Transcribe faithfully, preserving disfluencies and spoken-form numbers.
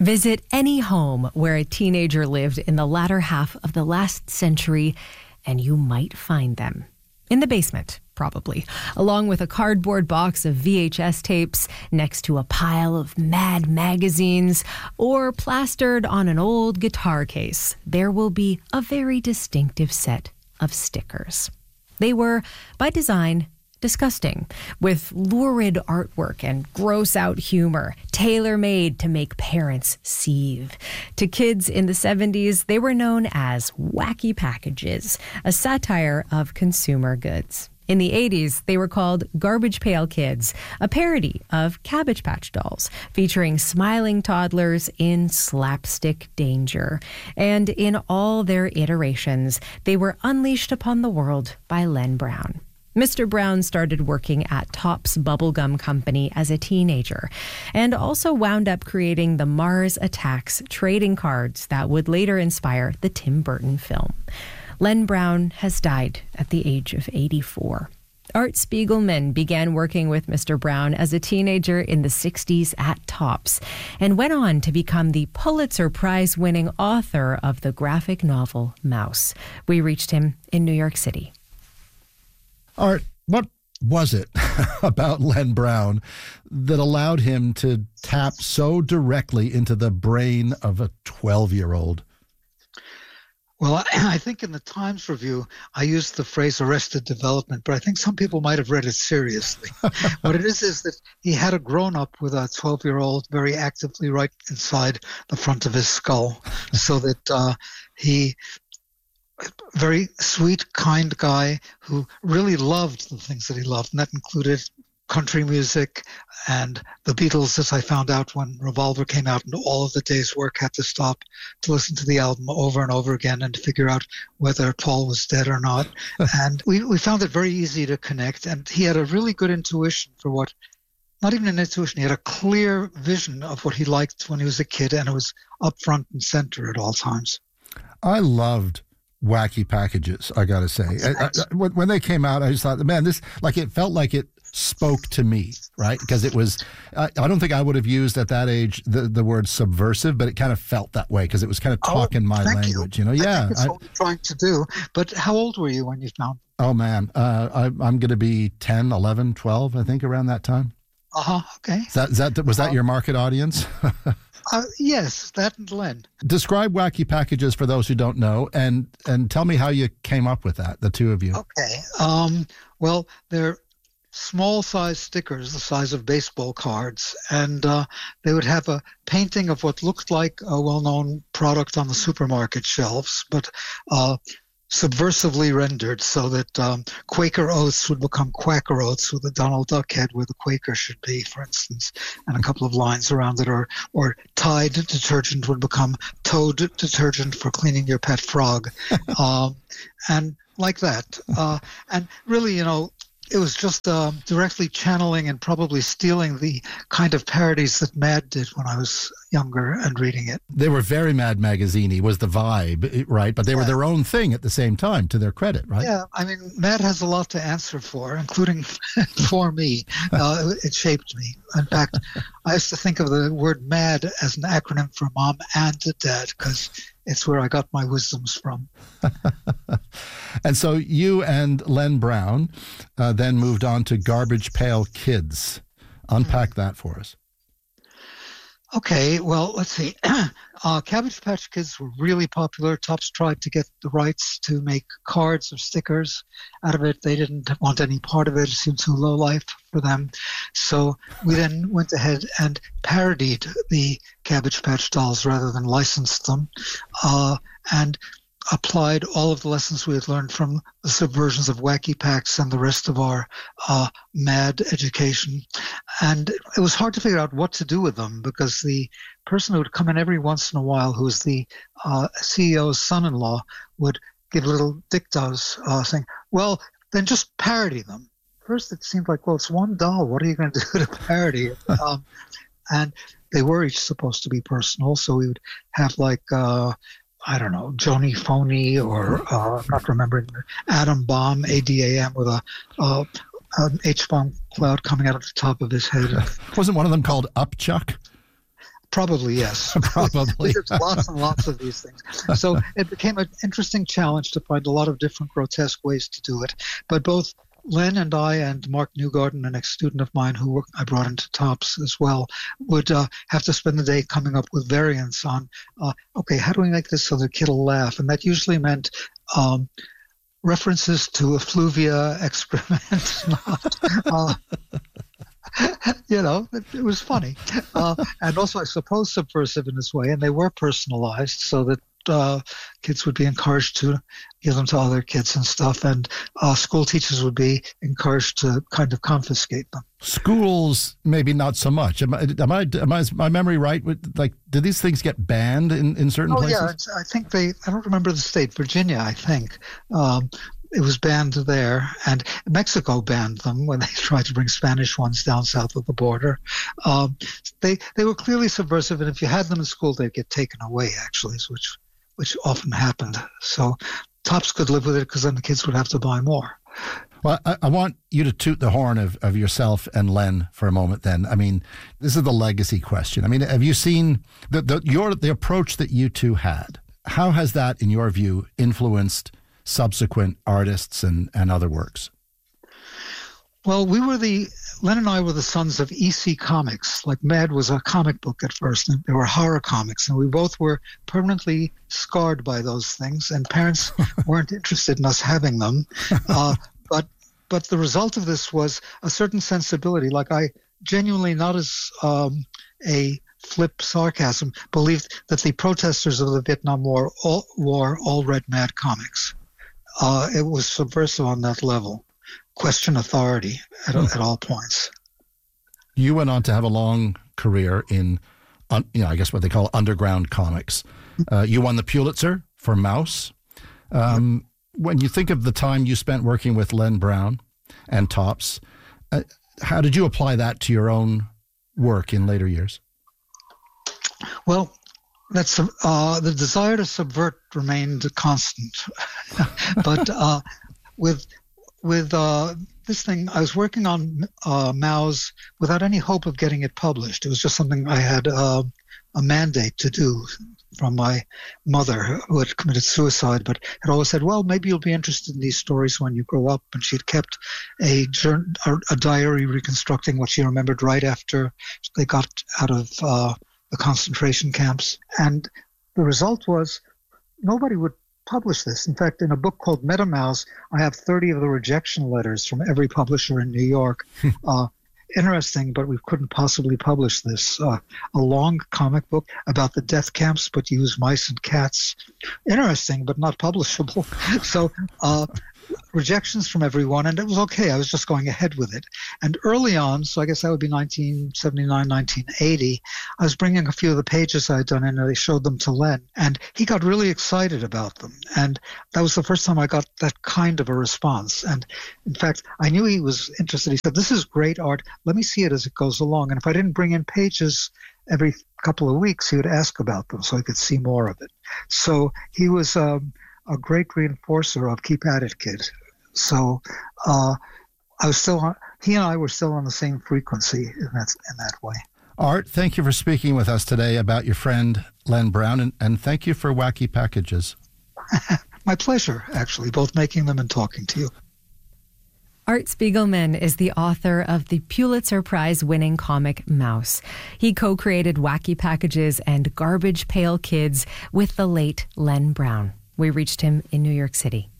Visit any home where a teenager lived in the latter half of the last century, and you might find them. In the basement, probably, along with a cardboard box of V H S tapes next to a pile of Mad magazines, or plastered on an old guitar case, there will be a very distinctive set of stickers. They were, by design, disgusting, with lurid artwork and gross-out humor, tailor-made to make parents seethe. To kids in the seventies, they were known as wacky packages, a satire of consumer goods. In the eighties, they were called Garbage Pail Kids, a parody of Cabbage Patch Dolls, featuring smiling toddlers in slapstick danger. And in all their iterations, they were unleashed upon the world by Len Brown. Mister Brown started working at Topps Bubblegum Company as a teenager, and also wound up creating the Mars Attacks trading cards that would later inspire the Tim Burton film. Len Brown has died at the age of eighty-four. Art Spiegelman began working with Mister Brown as a teenager in the sixties at Topps, and went on to become the Pulitzer Prize-winning author of the graphic novel Mouse. We reached him in New York City. Art, what was it about Len Brown that allowed him to tap so directly into the brain of a twelve-year-old? Well, I think in the Times Review, I used the phrase arrested development, but I think some people might have read it seriously. What it is is that he had a grown-up with a twelve-year-old very actively right inside the front of his skull, so that uh, he... very sweet, kind guy who really loved the things that he loved, and that included country music and the Beatles, as I found out when Revolver came out, and all of the day's work had to stop to listen to the album over and over again and to figure out whether Paul was dead or not. And we, we found it very easy to connect, and he had a really good intuition for what, not even an intuition, he had a clear vision of what he liked when he was a kid, and it was up front and center at all times. I loved wacky packages, I gotta say. I, I, when they came out, I just thought, man, this, like, it felt like it spoke to me, right? Because it was, I, I don't think I would have used at that age the, the word subversive, but it kind of felt that way because it was kind of talking oh, my language, you. you know? I yeah. Think it's what we're trying to do. But how old were you when you found it? Oh, man. Uh, I, I'm going to be ten, eleven, twelve, I think, around that time. Uh-huh, okay. Is that, is that, was that uh, your market audience? Uh, yes, that and Len. Describe wacky packages for those who don't know, and and tell me how you came up with that, the two of you. Okay. Um, well, they're small-size stickers, the size of baseball cards, and uh, they would have a painting of what looked like a well-known product on the supermarket shelves, but uh, subversively rendered so that um, Quaker Oats would become Quacker Oats with a Donald Duck head where the Quaker should be, for instance, and a couple of lines around it, or or Tide detergent would become Toad detergent for cleaning your pet frog, um, and like that. Uh, and really, you know, it was just uh, directly channeling and probably stealing the kind of parodies that Mad did when I was younger and reading it. They were very Mad magazine-y was the vibe, right? But they yeah. were their own thing at the same time, to their credit, right? Yeah, I mean, Mad has a lot to answer for, including for me. Uh, it shaped me. In fact, I used to think of the word Mad as an acronym for Mom and Dad, because it's where I got my wisdoms from. And so you and Len Brown uh, then moved on to Garbage Pail Kids. Unpack mm-hmm. that for us. Okay, well, let's see. uh, Cabbage Patch Kids were really popular. Topps tried to get the rights to make cards or stickers out of it. They didn't want any part of it. It seemed too low life for them. So we then went ahead and parodied the Cabbage Patch Dolls rather than licensed them, uh, and applied all of the lessons we had learned from the subversions of Wacky Packs and the rest of our uh, Mad education. And it was hard to figure out what to do with them because the person who would come in every once in a while, who was the uh, C E O's son-in-law, would give little dictos uh, saying, well, then just parody them. First, it seemed like, well, it's one doll. What are you going to do to parody it? Um, and they were each supposed to be personal, so we would have like... Uh, I don't know, Joni Phoney or, uh, not remembering, Atom Bomb, A D A M, with a uh, an H-bomb cloud coming out of the top of his head. Wasn't one of them called Upchuck? Probably, yes. Probably. There's lots and lots of these things. So it became an interesting challenge to find a lot of different grotesque ways to do it. But both Len and I and Mark Newgarden, an ex-student of mine who I brought into TOPS as well, would uh, have to spend the day coming up with variants on, uh, okay, how do we make this so the kid will laugh? And that usually meant um, references to effluvia, excrement, uh, you know, it, it was funny. Uh, and also, I suppose, subversive in its way. And they were personalized so that uh, kids would be encouraged to give them to other kids and stuff. And uh, school teachers would be encouraged to kind of confiscate them. Schools, maybe not so much. Am I, am I, am I is my memory right? Like, did these things get banned in, in certain oh, places? Oh, yeah. I think they, I don't remember the state, Virginia, I think. Um, It was banned there, and Mexico banned them when they tried to bring Spanish ones down south of the border. Um, they they were clearly subversive, and if you had them in school, they'd get taken away, actually, which which often happened. So TOPS could live with it because then the kids would have to buy more. Well, I, I want you to toot the horn of, of yourself and Len for a moment then. I mean, this is the legacy question. I mean, have you seen the, the your the approach that you two had? How has that, in your view, influenced subsequent artists and, and other works? Well, we were the, Len and I were the sons of E C Comics. Like Mad was a comic book at first, and there were horror comics, and we both were permanently scarred by those things, and parents weren't interested in us having them. Uh, but but the result of this was a certain sensibility. Like I genuinely, not as um, a flip sarcasm, believed that the protesters of the Vietnam War all, war all read Mad comics. Uh, it was subversive on that level. Question authority at, hmm. at all points. You went on to have a long career in, un, you know, I guess what they call underground comics. Uh, you won the Pulitzer for Mouse. Um, yep. When you think of the time you spent working with Len Brown and TOPS, uh, how did you apply that to your own work in later years? Well, That's uh, the desire to subvert remained constant, but uh, with with uh, this thing, I was working on uh, Maus without any hope of getting it published. It was just something I had uh, a mandate to do from my mother, who had committed suicide, but had always said, "Well, maybe you'll be interested in these stories when you grow up." And she'd kept a a, a diary reconstructing what she remembered right after they got out of Uh, the concentration camps. And the result was nobody would publish this. In fact, in a book called MetaMouse, I have thirty of the rejection letters from every publisher in New York. uh, interesting, but we couldn't possibly publish this. Uh, a long comic book about the death camps, but use mice and cats. Interesting, but not publishable. So uh, rejections from everyone, and it was okay. I was just going ahead with it. And early on, so I guess that would be nineteen seventy-nine, nineteen eighty, I was bringing a few of the pages I had done in, and I showed them to Len, and he got really excited about them. And that was the first time I got that kind of a response. And in fact, I knew he was interested. He said, "This is great art. Let me see it as it goes along." And if I didn't bring in pages every couple of weeks, he would ask about them so I could see more of it. So he was um, a great reinforcer of keep at it, kid. So uh, I was still on, he and I were still on the same frequency in that, in that way. Art, thank you for speaking with us today about your friend Len Brown, and, and thank you for Wacky Packages. My pleasure, actually, both making them and talking to you. Art Spiegelman is the author of the Pulitzer Prize-winning comic Mouse. He co-created Wacky Packages and Garbage Pail Kids with the late Len Brown. We reached him in New York City.